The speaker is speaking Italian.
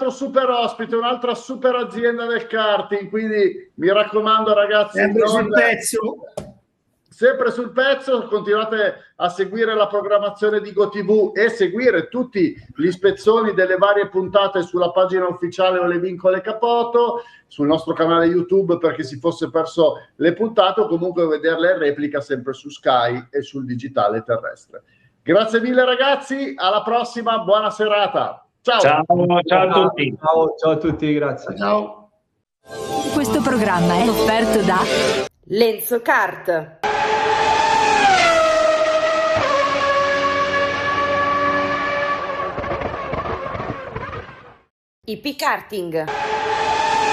altro super ospite, un'altra super azienda del karting, quindi mi raccomando ragazzi, sempre sul pezzo. Sempre sul pezzo, continuate a seguire la programmazione di GoTV e seguire tutti gli spezzoni delle varie puntate sulla pagina ufficiale Ole Vincole Capoto, sul nostro canale YouTube per chi si fosse perso le puntate, o comunque vederle in replica sempre su Sky e sul digitale terrestre. Grazie mille ragazzi, alla prossima, buona serata. Ciao. Ciao a tutti. Ciao a tutti, grazie. Ciao. Questo programma è offerto da Lenzo Kart. IP Karting.